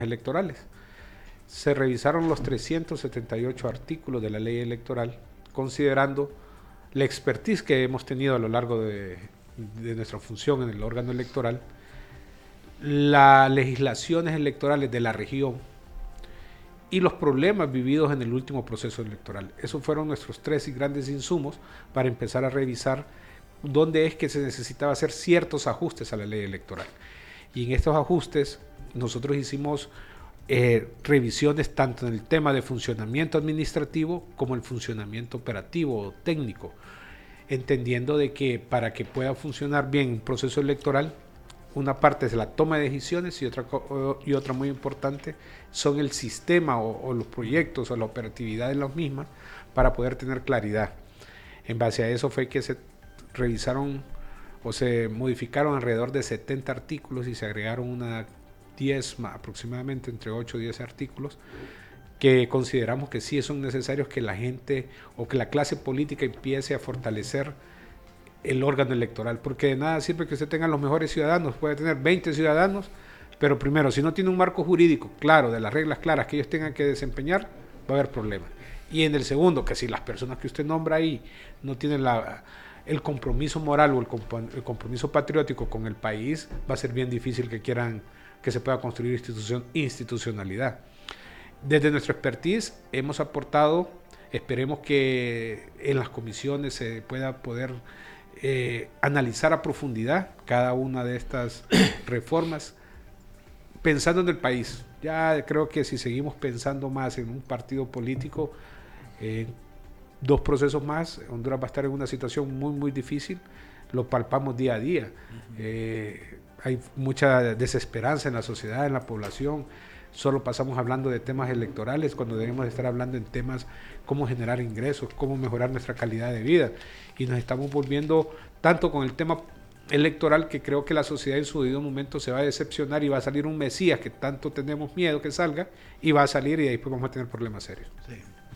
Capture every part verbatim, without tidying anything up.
electorales. Se revisaron los trescientos setenta y ocho artículos de la ley electoral, considerando la expertise que hemos tenido a lo largo de, de nuestra función en el órgano electoral, las legislaciones electorales de la región y los problemas vividos en el último proceso electoral. Esos fueron nuestros tres grandes insumos para empezar a revisar dónde es que se necesitaba hacer ciertos ajustes a la ley electoral. Y en estos ajustes nosotros hicimos eh, revisiones tanto en el tema de funcionamiento administrativo como el funcionamiento operativo o técnico, entendiendo de que para que pueda funcionar bien un proceso electoral, una parte es la toma de decisiones y otra, y otra muy importante son el sistema o, o los proyectos o la operatividad de los mismas para poder tener claridad. En base a eso fue que se revisaron o se modificaron alrededor de setenta artículos y se agregaron una diez, aproximadamente entre ocho y diez artículos que consideramos que sí son necesarios que la gente o que la clase política empiece a fortalecer el órgano electoral, porque de nada sirve que usted tenga los mejores ciudadanos, puede tener veinte ciudadanos, pero primero, si no tiene un marco jurídico claro, de las reglas claras que ellos tengan que desempeñar, va a haber problemas. Y en el segundo, que si las personas que usted nombra ahí no tienen la, el compromiso moral o el, comp el compromiso patriótico con el país, va a ser bien difícil que quieran que se pueda construir institución, institucionalidad. Desde nuestra expertise hemos aportado, esperemos que en las comisiones se pueda poder Eh, analizar a profundidad cada una de estas reformas pensando en el país. Ya creo que si seguimos pensando más en un partido político, eh, dos procesos más, Honduras va a estar en una situación muy muy difícil, lo palpamos día a día. Uh-huh. eh, hay mucha desesperanza en la sociedad, en la población. Solo pasamos hablando de temas electorales cuando debemos estar hablando en temas cómo generar ingresos, cómo mejorar nuestra calidad de vida, y nos estamos volviendo tanto con el tema electoral que creo que la sociedad en su debido momento se va a decepcionar y va a salir un Mesías que tanto tenemos miedo que salga y va a salir y ahí pues vamos a tener problemas serios. Sí.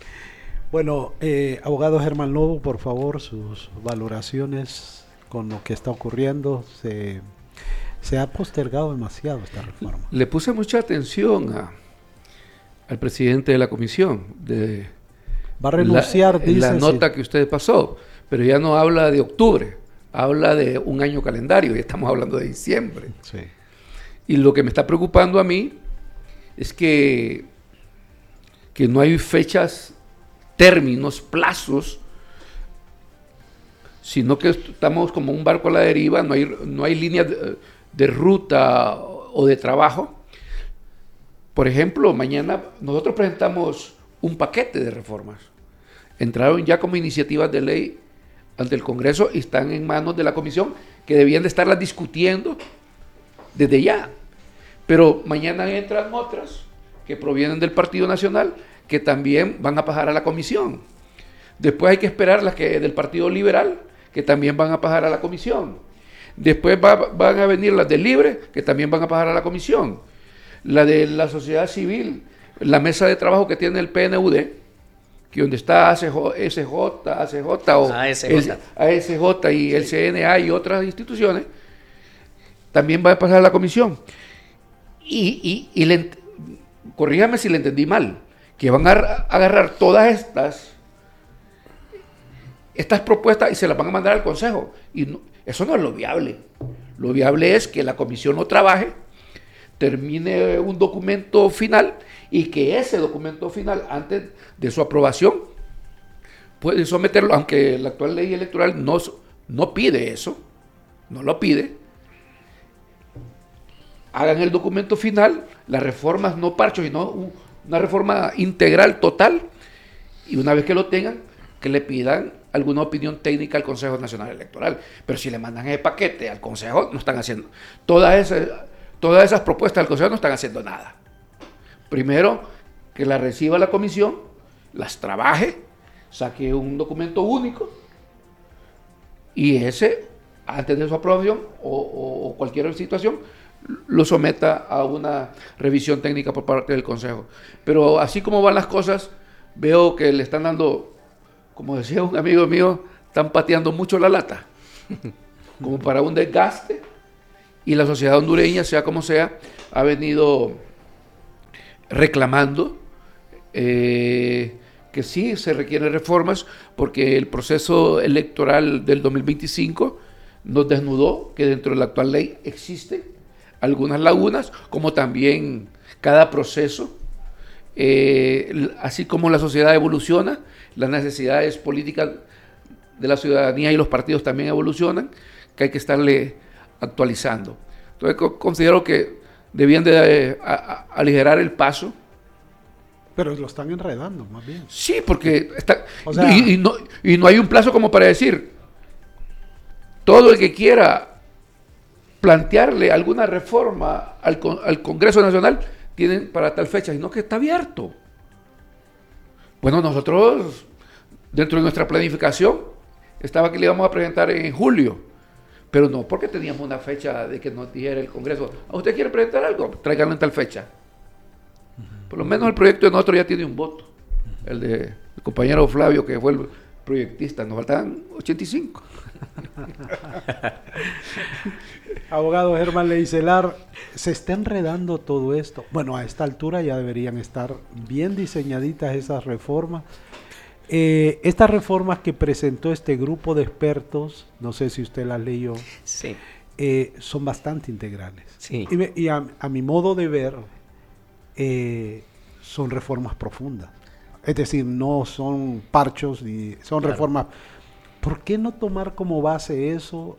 Bueno, eh, abogado Germán Lobo, por favor, sus valoraciones con lo que está ocurriendo. Se... Se ha postergado demasiado esta reforma. Le puse mucha atención a, al presidente de la comisión. De Va a renunciar, la, dice. La nota sí. que usted pasó, pero ya no habla de octubre, habla de un año calendario y estamos hablando de diciembre. Sí. Y lo que me está preocupando a mí es que, que no hay fechas, términos, plazos, sino que estamos como un barco a la deriva, no hay, no hay líneas de, de ruta o de trabajo. Por ejemplo, mañana nosotros presentamos un paquete de reformas. Entraron ya como iniciativas de ley ante el Congreso y están en manos de la Comisión, que debían de estarlas discutiendo desde ya. Pero mañana entran otras que provienen del Partido Nacional, que también van a pasar a la Comisión. Después hay que esperar las que del Partido Liberal, que también van a pasar a la Comisión. Después va, van a venir las del Libre, que también van a pasar a la comisión. La de la sociedad civil, la mesa de trabajo que tiene el P N U D, que donde está A C J, S J, A C J o A S J, el, A S J y sí. el C N A y otras instituciones, también va a pasar a la comisión. Y, y, y le, corrígame si le entendí mal, que van a agarrar todas estas, estas propuestas y se las van a mandar al Consejo. Y no, eso no es lo viable. Lo viable es que la comisión no trabaje, termine un documento final y que ese documento final, antes de su aprobación, puede someterlo, aunque la actual ley electoral no, no pide eso, no lo pide. Hagan el documento final, las reformas no parchos, sino una reforma integral, total, y una vez que lo tengan, que le pidan alguna opinión técnica al Consejo Nacional Electoral. Pero si le mandan ese paquete al Consejo, no están haciendo. Todas esas, todas esas propuestas del Consejo no están haciendo nada. Primero, que la reciba la comisión, las trabaje, saque un documento único, y ese, antes de su aprobación o, o, o cualquier situación, lo someta a una revisión técnica por parte del Consejo. Pero así como van las cosas, veo que le están dando, como decía un amigo mío, están pateando mucho la lata, como para un desgaste, y la sociedad hondureña, sea como sea, ha venido reclamando eh, que sí se requieren reformas, porque el proceso electoral del dos mil veinticinco nos desnudó que dentro de la actual ley existen algunas lagunas, como también cada proceso, eh, así como la sociedad evoluciona, las necesidades políticas de la ciudadanía y los partidos también evolucionan, que hay que estarle actualizando. Entonces co- considero que debían de eh, a, a, aligerar el paso. Pero lo están enredando, más bien. Sí, porque está, O sea, y, y, no, y no hay un plazo como para decir, todo el que quiera plantearle alguna reforma al, al Congreso Nacional, tienen para tal fecha, sino que está abierto. Bueno, nosotros, dentro de nuestra planificación, estaba que le íbamos a presentar en julio, pero no porque teníamos una fecha de que nos dijera el Congreso, ¿a usted quiere presentar algo? Tráiganlo en tal fecha. Por lo menos el proyecto de nosotros ya tiene un voto, el de el compañero Flavio, que fue el proyectista, nos faltaban ochenta y cinco. Abogado Germán Leicelar, se está enredando todo esto. Bueno, a esta altura ya deberían estar bien diseñaditas esas reformas. Eh, estas reformas que presentó este grupo de expertos, no sé si usted las leyó, Sí. eh, son bastante integrales. Sí. Y, me- y a, a mi modo de ver, eh, son reformas profundas. Es decir, no son parchos, ni son Claro. reformas. ¿Por qué no tomar como base eso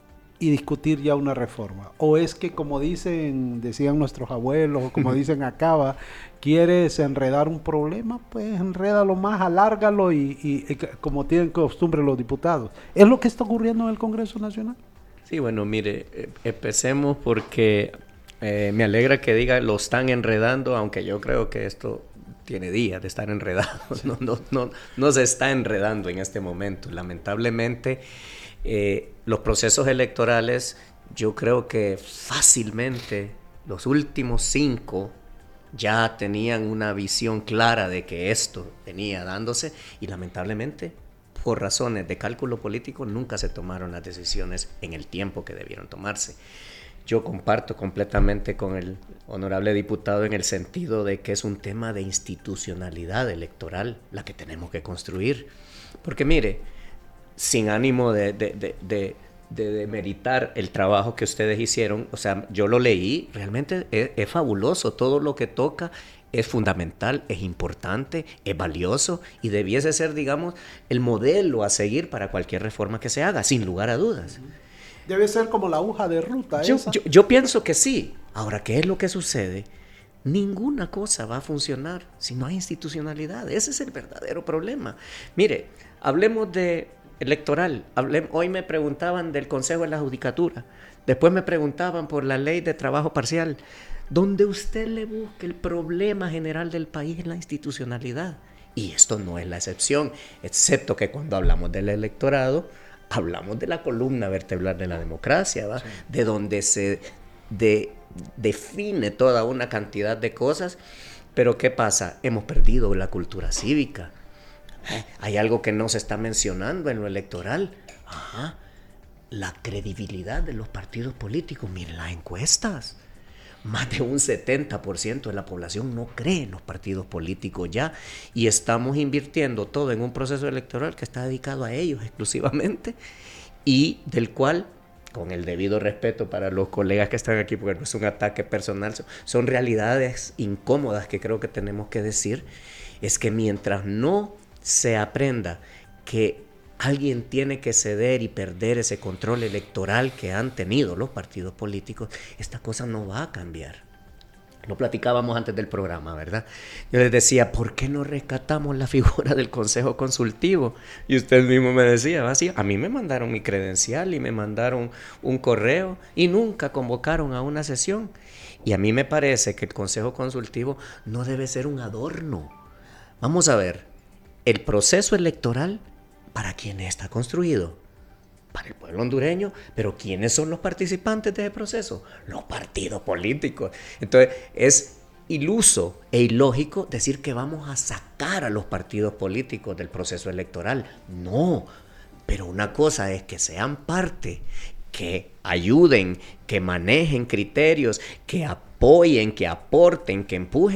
y discutir ya una reforma? ¿O es que, como dicen, decían nuestros abuelos, o como dicen acá, quieres enredar un problema? Pues enrédalo más, alárgalo y, y, y como tienen costumbre los diputados. ¿Es lo que está ocurriendo en el Congreso Nacional? Sí, bueno, mire, eh, empecemos porque eh, me alegra que diga lo están enredando, aunque yo creo que esto tiene días de estar enredado. No, no, no, no se está enredando en este momento. Lamentablemente, eh, los procesos electorales, yo creo que fácilmente los últimos cinco ya tenían una visión clara de que esto venía dándose y lamentablemente, por razones de cálculo político, nunca se tomaron las decisiones en el tiempo que debieron tomarse. Yo comparto completamente con el honorable diputado en el sentido de que es un tema de institucionalidad electoral la que tenemos que construir. Porque mire, sin ánimo de, de, de, de, de demeritar el trabajo que ustedes hicieron, o sea, yo lo leí, realmente es, es fabuloso, todo lo que toca es fundamental, es importante, es valioso y debiese ser, digamos, el modelo a seguir para cualquier reforma que se haga, sin lugar a dudas. Debe ser como la hoja de ruta Yo, esa. yo, yo pienso que sí. Ahora, ¿qué es lo que sucede? Ninguna cosa va a funcionar si no hay institucionalidad. Ese es el verdadero problema. Mire, hablemos de electoral. Hablem- hoy me preguntaban del Consejo de la Judicatura. Después me preguntaban por la ley de trabajo parcial. Donde usted le busque el problema general del país es la institucionalidad. Y esto no es la excepción, excepto que cuando hablamos del electorado, hablamos de la columna vertebral de la democracia, ¿va? Sí. De donde se de, define toda una cantidad de cosas. Pero ¿qué pasa? Hemos perdido la cultura cívica. ¿Eh? Hay algo que no se está mencionando en lo electoral. Ajá. La credibilidad de los partidos políticos. Miren las encuestas. Más de un setenta por ciento de la población no cree en los partidos políticos ya y estamos invirtiendo todo en un proceso electoral que está dedicado a ellos exclusivamente y del cual, con el debido respeto para los colegas que están aquí, porque no es un ataque personal, son realidades incómodas que creo que tenemos que decir, es que mientras no se aprenda que alguien tiene que ceder y perder ese control electoral que han tenido los partidos políticos, esta cosa no va a cambiar. Lo platicábamos antes del programa, ¿verdad? Yo les decía, ¿por qué no rescatamos la figura del Consejo Consultivo? Y usted mismo me decía, así, a mí me mandaron mi credencial y me mandaron un correo y nunca convocaron a una sesión. Y a mí me parece que el Consejo Consultivo no debe ser un adorno. Vamos a ver, el proceso electoral, ¿para quién está construido? Para el pueblo hondureño, pero ¿quiénes son los participantes de ese proceso? Los partidos políticos. Entonces, es iluso e ilógico decir que vamos a sacar a los partidos políticos del proceso electoral. No, pero una cosa es que sean parte, que ayuden, que manejen criterios, que apoyen, que aporten, que empujen